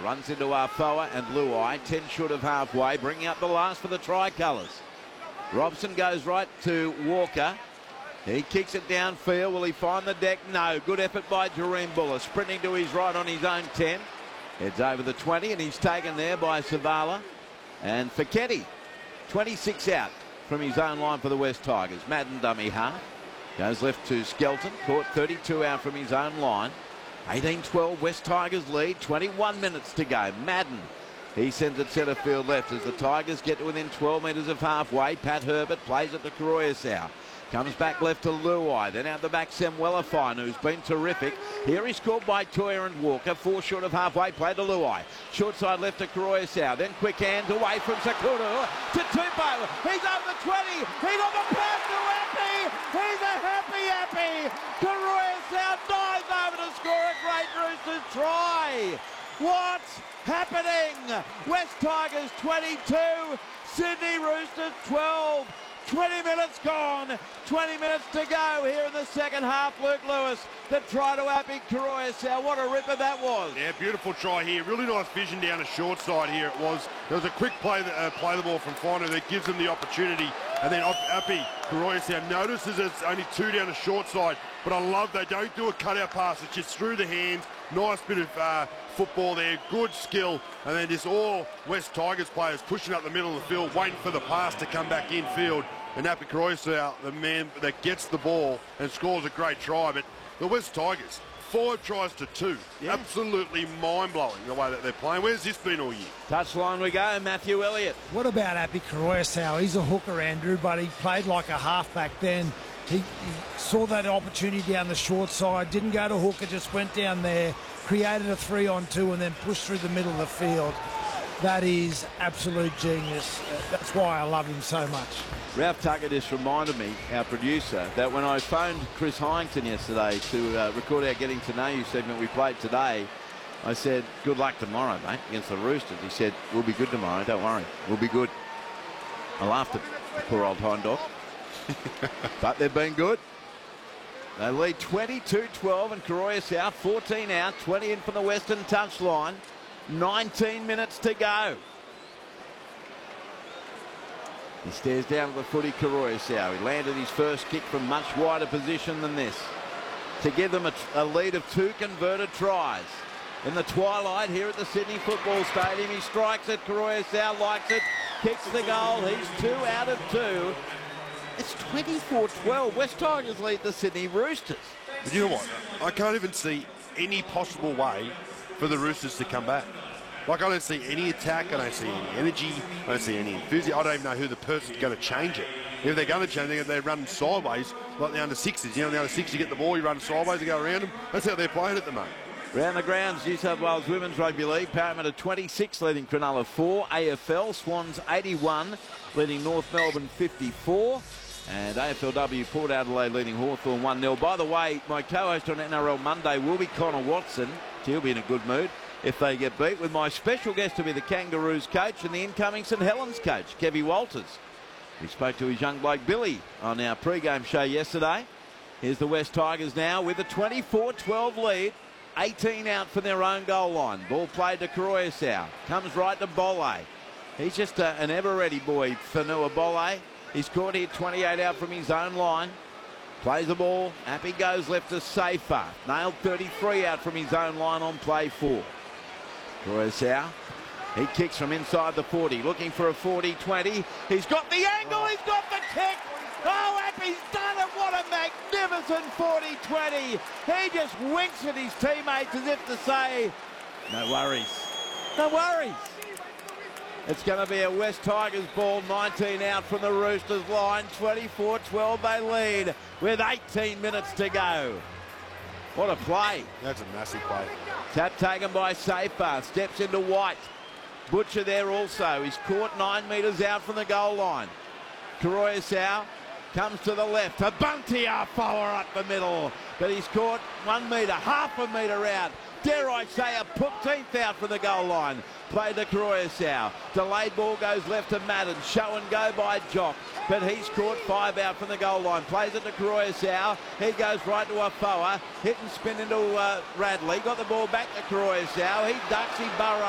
runs into Arfoa and Luai, 10 short of halfway, bringing up the last for the Tricolours. Robson goes right to Walker. He kicks it downfield. Will he find the deck? No. Good effort by Jareem Buller, sprinting to his right on his own 10. Heads over the 20, and he's taken there by Savala. And Fiketti, 26 out from his own line for the West Tigers. Madden dummy half. Goes left to Skelton, caught 32 out from his own line. 18-12, West Tigers lead, 21 minutes to go. Madden, he sends it centre field left as the Tigers get to within 12 metres of halfway. Pat Herbert plays it to Karoyasau. Comes back left to Luai, then out the back Semwellafine, who's been terrific. Here he's caught by Toyer and Walker, 4 short of halfway, played to Luai. Short side left to Karoyasau, then quick hands away from Sakura to Tupou. He's over the 20, he's on the pass to Appy. He's a happy. Karoyasau dives over to score a great Roosters try. What's happening? West Tigers 22, Sydney Roosters 12. 20 minutes gone, 20 minutes to go here in the second half. Luke Lewis, the try to Appy Karoyasau. What a ripper that was. Yeah, beautiful try here. Really nice vision down the short side here it was. There was a quick play the ball from Finer that gives him the opportunity. And then Appy Karoyasau notices it's only 2 down the short side. But I love they don't do a cutout pass. It's just through the hands. Nice bit of football there. Good skill. And then just all West Tigers players pushing up the middle of the field, waiting for the pass to come back infield. And Appy Karoyasau, the man that gets the ball and scores a great try. But the West Tigers, 5 tries to 2. Yeah. Absolutely mind-blowing the way that they're playing. Where's this been all year? Touchline we go, Matthew Elliott. What about Appy Karoyasau? He's a hooker, Andrew, but he played like a halfback then. He saw that opportunity down the short side, didn't go to hooker, just went down there, created a 3-on-2 and then pushed through the middle of the field. That is absolute genius. That's why I love him so much. Ralph Tucker just reminded me, our producer, that when I phoned Chris Hyington yesterday to record our Getting to Know You segment we played today, I said, good luck tomorrow, mate, against the Roosters. He said, we'll be good tomorrow, don't worry, we'll be good. I laughed at the poor old hind dog. But they've been good. They lead 22-12 and Karoyasau 14 out, 20 in from the western touchline. 19 minutes to go. He stares down at the footy, Karoyasau. He landed his first kick from much wider position than this to give them a lead of 2 converted tries. In the twilight here at the Sydney Football Stadium, he strikes it. Karoyasau likes it, kicks the goal. He's 2 out of 2. It's 24-12. West Tigers lead the Sydney Roosters. But you know what? I can't even see any possible way for the Roosters to come back. Like, I don't see any attack, I don't see any energy, I don't see any enthusiasm. I don't even know who the person's going to change it. If they're going to change it, they're running sideways like the under-6s. You know, the under-6s, you get the ball, you run sideways, you go around them. That's how they're playing at the moment. Round the grounds, New South Wales Women's Rugby League. Parramatta 26, leading Cronulla 4. AFL, Swans 81, leading North Melbourne 54. And AFLW, Port Adelaide leading Hawthorn 1-0. By the way, my co-host on NRL Monday will be Connor Watson. He'll be in a good mood if they get beat, with my special guest to be the Kangaroos coach and the incoming St Helens coach, Kevy Walters. We spoke to his young bloke Billy on our pre-game show yesterday. Here's the West Tigers now with a 24-12 lead. 18 out from their own goal line. Ball played to Karoyasau. Comes right to Bolle. He's just an ever-ready boy, Fanua Bolle. He's caught here 28 out from his own line. Plays the ball. Appy goes left to Safer. Nailed 33 out from his own line on play 4. Karoyasau. He kicks from inside the 40. Looking for a 40-20. He's got the angle. He's got the kick. Oh, Appy's done it. What a magnificent 40-20. He just winks at his teammates as if to say, no worries. No worries. It's going to be a West Tigers ball, 19 out from the Roosters line, 24-12 they lead with 18 minutes to go. What a play. That's a massive play. Tap taken by Safer, steps into White. Butcher there also. He's caught 9 metres out from the goal line. Karoyasau comes to the left. A Bunty Arfoa up the middle, but he's caught 1 metre, half a metre out. Dare I say a 15th out from the goal line. Play to Karoyasau. Delayed ball goes left to Madden. Show and go by Jock. But he's caught 5 out from the goal line. Plays it to Karoyasau. He goes right to Arfoa. Hit and spin into Radley. Got the ball back to Karoyasau. He ducks, he burrows.